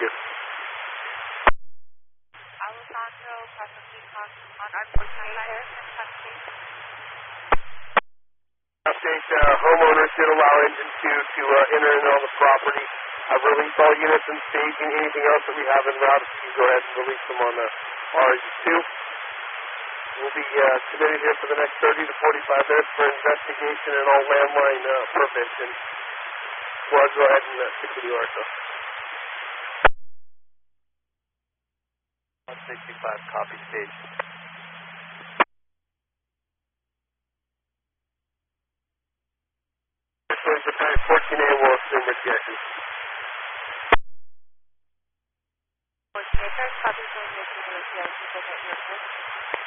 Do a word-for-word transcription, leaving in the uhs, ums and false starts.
you. Alessandro, Pacific on our forty-nine Update, uh, homeowners did allow engine two to uh, enter in on the property. I've released all units and staging. Anything else that we have en route, you go ahead and release them on the R G two. We'll be uh, committed here for the next thirty to forty-five minutes for investigation and all landline uh, permits. And we'll go ahead and uh, stick with you, Arthur. one sixty-five, copy stage. Japan fourteen A will assume rejection. fourteen A, copy, going to the